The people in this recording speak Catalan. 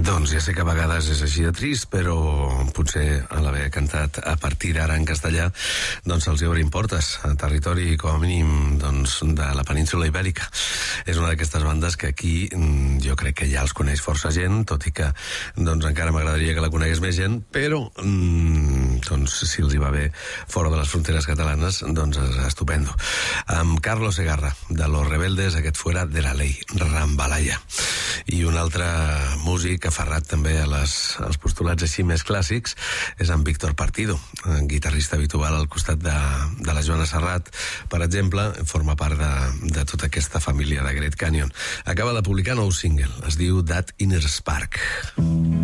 Doncs ja sé que a vegades és així de trist, però potser a l'haver cantat a partir d'ara en castellà, doncs els hi obrim portes a territori com a mínim doncs, de la península ibèrica. És una d'aquestes bandes que aquí jo crec que ja els coneix força gent, tot i que doncs encara m'agradaria que la conegués més gent, però doncs si els hi va bé fora de les fronteres catalanes, doncs és estupendo. Amb Carlos Segarra, de Los Rebeldes, aquest Fuera de la Ley, Rambalaya. I un altre músic aferrat també als postulats així més clàssics és en Víctor Partido, guitarrista habitual al costat de la Joana Serrat, per exemple, forma part de tota aquesta família de Great Canyon. Acaba de publicar nou single, es diu That Inner Spark.